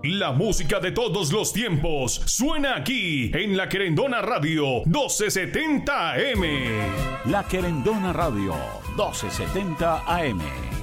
La música de todos los tiempos suena aquí en La Querendona Radio 1270 AM. La Querendona Radio 1270 AM.